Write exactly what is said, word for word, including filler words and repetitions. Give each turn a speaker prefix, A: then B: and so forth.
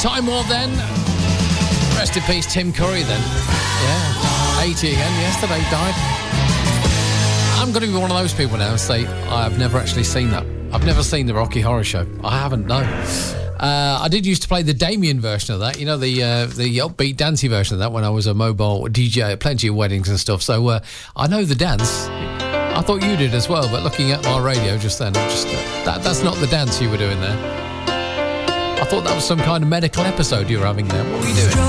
A: Time Warp then. Rest in peace, Tim Curry then. Yeah, eighty again. Yesterday died. I'm going to be one of those people now and say I've never actually seen that. I've never seen the Rocky Horror Show. I haven't, no. Uh, I did used to play the Damien version of that, you know, the uh, the upbeat dancey version of that when I was a mobile D J at plenty of weddings and stuff. So uh, I know the dance. I thought you did as well, but looking at my radio just then, I'm just uh, that that's not the dance you were doing there. I thought that was some kind of medical episode you were having there. What were you doing?